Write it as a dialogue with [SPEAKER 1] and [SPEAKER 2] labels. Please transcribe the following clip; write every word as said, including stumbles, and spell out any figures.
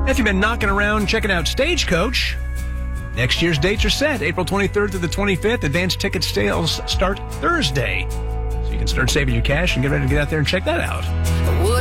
[SPEAKER 1] If you've been knocking around checking out Stagecoach, next year's dates are set. April twenty-third to the twenty-fifth. Advanced ticket sales start Thursday. So you can start saving your cash and get ready to get out there and check that out.